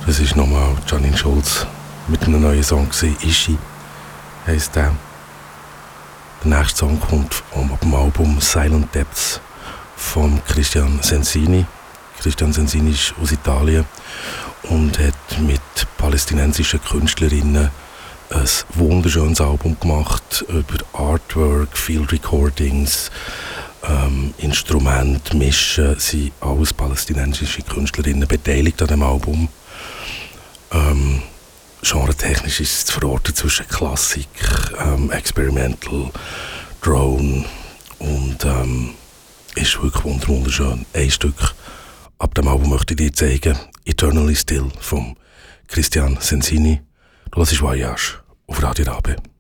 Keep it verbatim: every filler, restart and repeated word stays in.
Das ist nochmal Janine Schulz mit einem neuen Song gewesen. Ishi heisst der. Der nächste Song kommt vom Album Silent Depths von Christian Sensini. Christian Sensini ist aus Italien und hat mit palästinensischen Künstlerinnen ein wunderschönes Album gemacht über Artwork, Field Recordings, ähm, Instrumente, Mischen. Sind alles palästinensische Künstlerinnen beteiligt an dem Album. Ähm, Genre-technisch ist es verortet zwischen Klassik, ähm, Experimental, Drone und ähm, ist wirklich wunderschön. Ein Stück ab dem Album möchte ich dir zeigen, Eternally Still von Christian Sensini. Du hörst Voyage auf Radio Rabe.